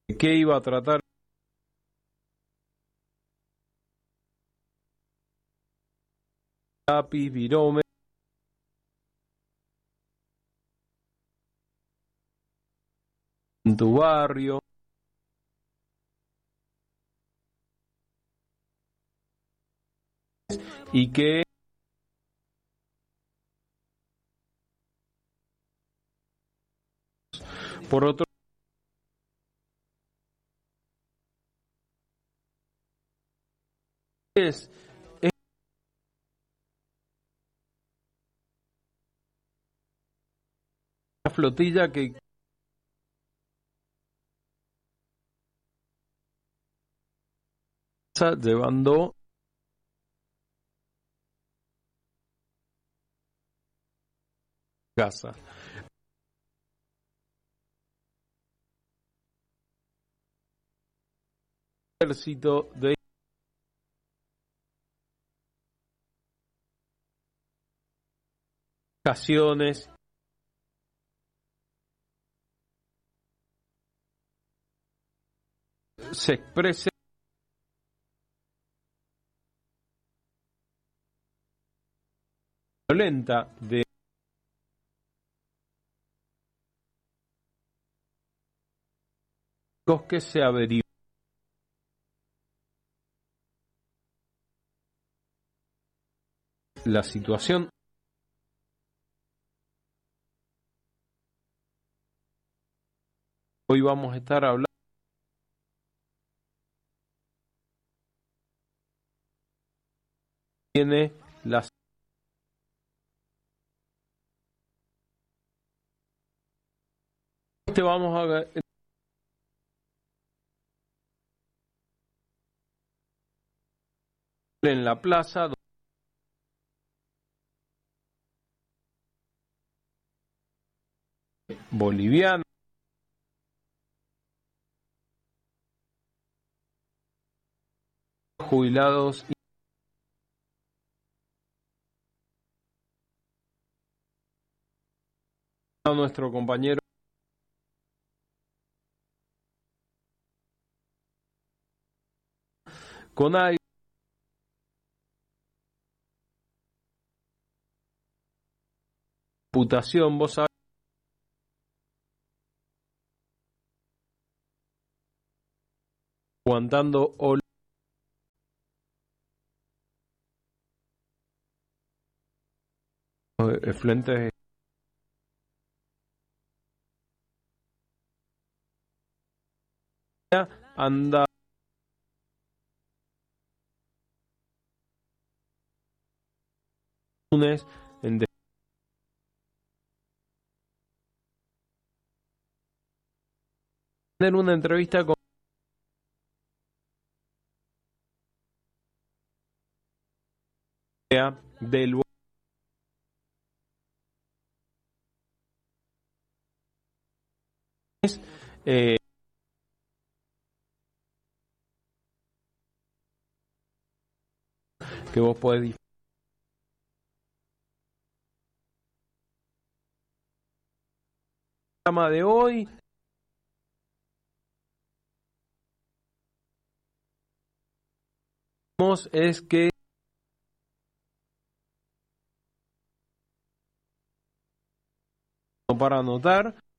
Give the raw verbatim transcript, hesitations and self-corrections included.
¿De qué iba a tratar? Lápiz, virome. En tu barrio. Y que por otro es, es una flotilla que está llevando casa. Ejército de ocasiones se exprese violenta de los que se averiguan la situación. Hoy vamos a estar hablando tiene las te vamos a ver en la plaza boliviana jubilados a nuestro compañero con aire reputación, vos sabés, aguantando o efluentes anda lunes en de- tener una entrevista con del eh, que vos podés el programa de hoy es que para anotar